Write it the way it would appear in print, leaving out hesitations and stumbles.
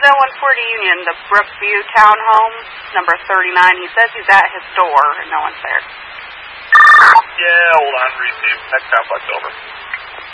140 Union, the Brookview Townhome, number 39. He says he's at his door and no one's there. Yeah, hold on. Receive. Next complex over.